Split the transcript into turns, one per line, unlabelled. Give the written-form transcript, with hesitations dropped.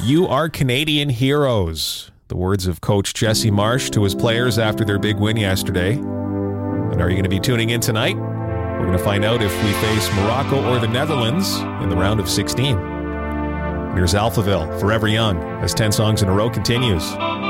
You are Canadian heroes. The words of Coach Jesse Marsh to his players after their big win yesterday. And are you going to be tuning in tonight? We're going to find out if we face Morocco or the Netherlands in the round of 16. Here's Alphaville, Forever Young, as 10 songs in a row continues.